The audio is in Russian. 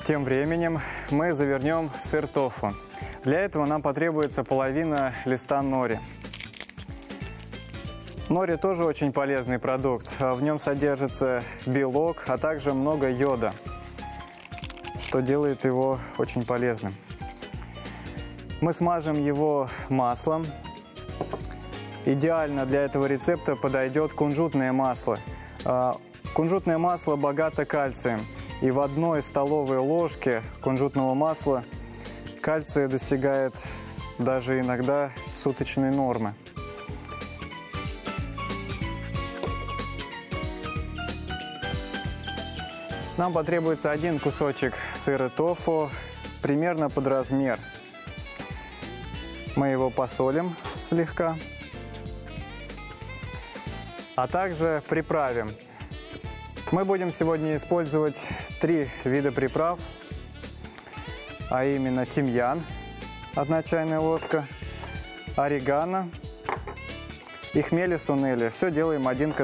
Тем временем мы завернем сыр тофу. Для этого нам потребуется половина листа нори. Нори тоже очень полезный продукт. В нем содержится белок, а также много йода, что делает его очень полезным. Мы смажем его маслом. Идеально для этого рецепта подойдет кунжутное масло. Кунжутное масло богато кальцием. И в 1 столовой ложке кунжутного масла кальция достигает даже иногда суточной нормы. Нам потребуется 1 кусочек сыра тофу, примерно под размер. Мы его посолим слегка, а также приправим. Мы будем сегодня использовать 3 вида приправ, а именно тимьян, 1 чайная ложка, орегано и хмели сунели. Все делаем 1 к